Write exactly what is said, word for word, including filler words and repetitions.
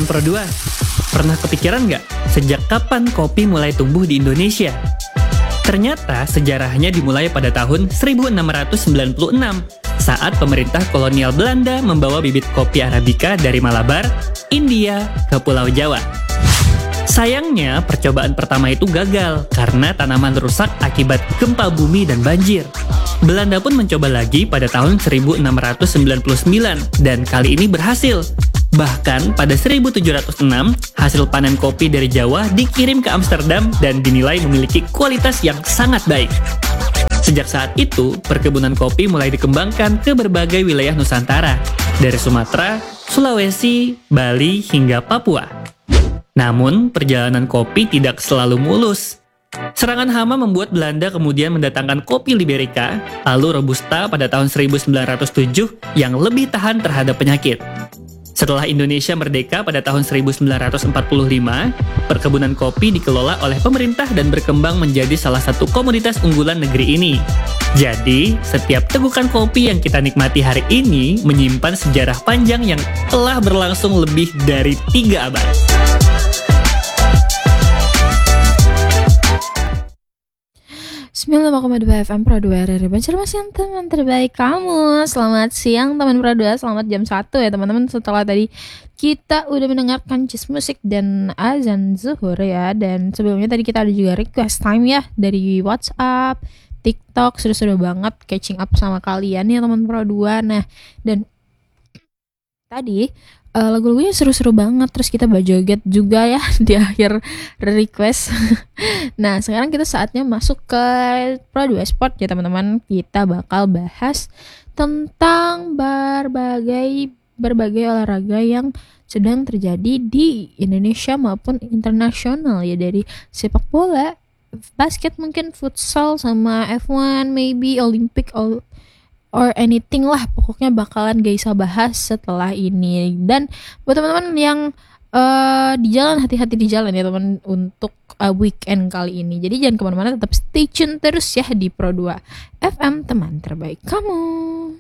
Pro dua, pernah kepikiran nggak sejak kapan kopi mulai tumbuh di Indonesia? Ternyata sejarahnya dimulai pada tahun seribu enam ratus sembilan puluh enam saat pemerintah kolonial Belanda membawa bibit kopi Arabica dari Malabar, India ke Pulau Jawa. Sayangnya, percobaan pertama itu gagal karena tanaman rusak akibat gempa bumi dan banjir. Belanda pun mencoba lagi pada tahun seribu enam ratus sembilan puluh sembilan dan kali ini berhasil. Bahkan pada seribu tujuh ratus enam, hasil panen kopi dari Jawa dikirim ke Amsterdam dan dinilai memiliki kualitas yang sangat baik. Sejak saat itu, perkebunan kopi mulai dikembangkan ke berbagai wilayah Nusantara, dari Sumatera, Sulawesi, Bali, hingga Papua. Namun, perjalanan kopi tidak selalu mulus. Serangan hama membuat Belanda kemudian mendatangkan kopi Liberica, lalu Robusta pada tahun seribu sembilan ratus tujuh yang lebih tahan terhadap penyakit. Setelah Indonesia merdeka pada tahun seribu sembilan ratus empat puluh lima, perkebunan kopi dikelola oleh pemerintah dan berkembang menjadi salah satu komoditas unggulan negeri ini. Jadi, setiap tegukan kopi yang kita nikmati hari ini menyimpan sejarah panjang yang telah berlangsung lebih dari tiga abad. sembilan puluh lima koma dua F M Pro dua R R Banjarmasin, teman terbaik kamu. Selamat siang teman Pro dua, selamat jam satu ya teman-teman. Setelah tadi kita udah mendengarkan jazz musik dan azan zuhur ya. Dan sebelumnya tadi kita ada juga request time ya dari WhatsApp, TikTok. Seru-seru banget catching up sama kalian ya teman Pro dua. Nah, dan tadi uh, lagu-lagunya seru-seru banget. Terus kita berjoget juga ya di akhir request. Nah, sekarang kita saatnya masuk ke Pro dua Sport ya teman-teman. Kita bakal bahas tentang berbagai berbagai olahraga yang sedang terjadi di Indonesia maupun internasional ya, dari sepak bola, basket mungkin, futsal, sama F satu, maybe Olympic or, or anything lah. Pokoknya bakalan Gaisa bahas setelah ini. Dan buat teman-teman yang Uh, di jalan, hati-hati di jalan ya teman untuk uh, weekend kali ini. Jadi jangan kemana-mana, tetap stay tune terus ya di Pro dua F M, teman terbaik kamu.